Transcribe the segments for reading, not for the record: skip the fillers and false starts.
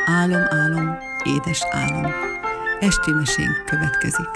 Álom, álom, édes álom. Esti mesénk következik.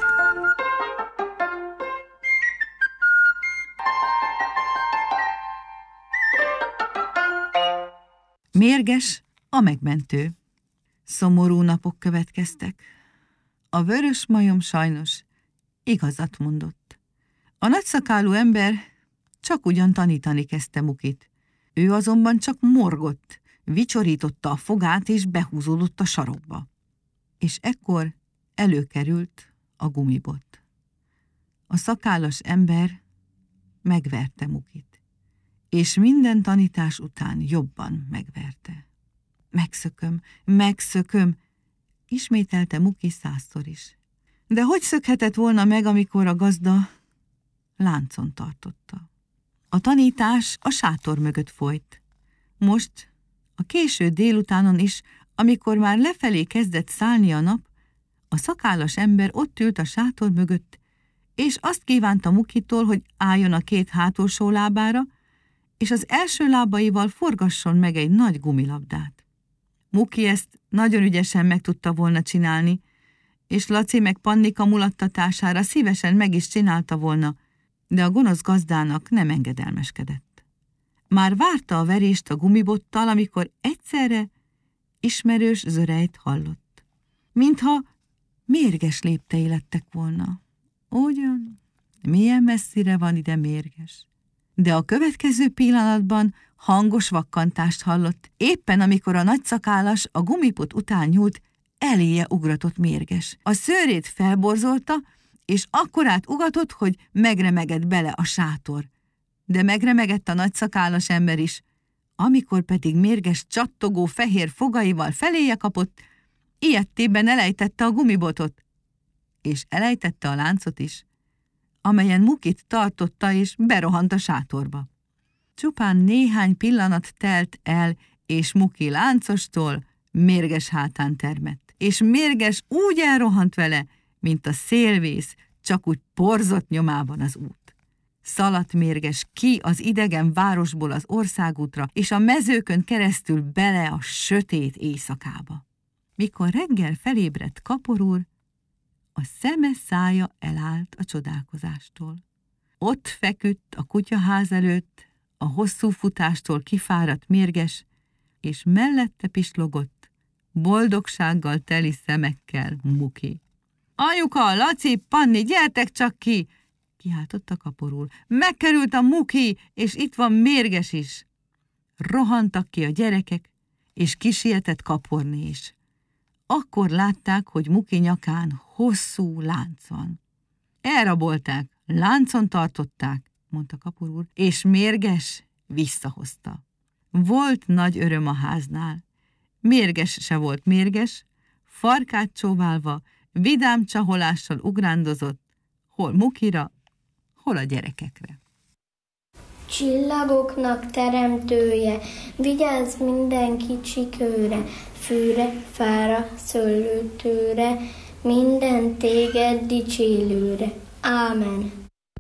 Mérges, a megmentő. Szomorú napok következtek. A vörös majom sajnos igazat mondott. A nagyszakálú ember csak ugyan tanítani kezdte Mukit. Ő azonban csak morgott, vicsorította a fogát és behúzódott a sarokba. És ekkor előkerült a gumibot. A szakállas ember megverte Mukit, és minden tanítás után jobban megverte. Megszököm, ismételte Muki 100-szor is. De hogy szökhetett volna meg, amikor a gazda láncon tartotta? A tanítás a sátor mögött folyt. Most, a késő délutánon is, amikor már lefelé kezdett szállni a nap, a szakállas ember ott ült a sátor mögött, és azt kívánta Mukitól, hogy álljon a két hátulsó lábára, és az első lábaival forgasson meg egy nagy gumilabdát. Muki ezt nagyon ügyesen meg tudta volna csinálni, és Laci meg Pannika mulattatására szívesen meg is csinálta volna, de a gonosz gazdának nem engedelmeskedett. Már várta a verést a gumibottal, amikor egyszerre ismerős zörejt hallott. Mintha Mérges léptei lettek volna. Ugyan, milyen messzire van ide Mérges? De a következő pillanatban hangos vakkantást hallott. Éppen amikor a nagyszakállas a gumipot után nyúlt, eléje ugratott Mérges. A szőrét felborzolta, és akkorát ugatott, hogy megremegett bele a sátor. De megremegett a nagyszakállas ember is. Amikor pedig Mérges csattogó fehér fogaival feléje kapott, ijedtében elejtette a gumibotot, és elejtette a láncot is, amelyen Mukit tartotta, és berohant a sátorba. Csupán néhány pillanat telt el, és Muki láncostól Mérges hátán termett. És Mérges úgy elrohant vele, mint a szélvész, csak úgy porzott nyomában az út. Szaladt Mérges ki az idegen városból az országútra, és a mezőkön keresztül bele a sötét éjszakába. Mikor reggel felébredt Kapor úr, a szeme szája elállt a csodálkozástól. Ott feküdt a kutyaház előtt, a hosszú futástól kifáradt Mérges, és mellette pislogott, boldogsággal teli szemekkel Muki. Anyuka, Laci, Panni, gyertek csak ki! Kiáltotta Kapor úr. Megkerült a Muki, és itt van Mérges is. Rohantak ki a gyerekek, és kisietett Kaporné is. Akkor látták, hogy Muki nyakán hosszú lánc van. Elrabolták, láncon tartották, mondta Kapor úr, és Mérges visszahozta. Volt nagy öröm a háznál. Mérges se volt mérges, farkát csóválva, vidám csaholással ugrándozott, hol Mukira, hol a gyerekekre. Csillagoknak teremtője, vigyázz minden kicsi kőre, fűre, fára, szőlőtőre, minden téged dicsélőre. Ámen.